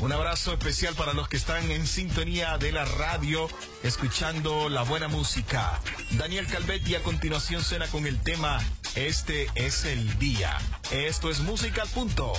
Un abrazo especial para los que están en sintonía de la radio, escuchando la buena música. Daniel Calvet, y a continuación cena con el tema Este es el Día. Esto es Música al Punto.